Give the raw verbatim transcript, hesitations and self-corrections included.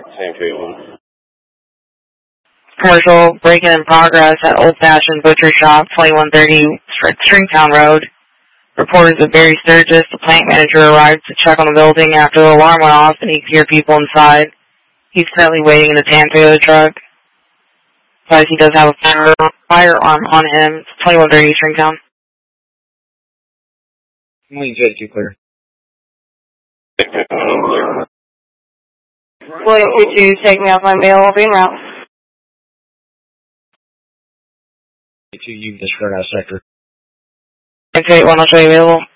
Same treatment. Commercial break-in in progress at Old Fashioned Butcher Shop, twenty-one thirty Stringtown Road. Reports of Barry Sturgis, the plant manager, arrived to check on the building after the alarm went off and he could hear people inside. He's currently waiting in the tan trailer truck. But he does have a fire, firearm on him. It's twenty-one thirty Stringtown. William J two clear. William, could you take me off my mail? I'll be en route. two, you discard our sector. Okay, one, I'll show you available.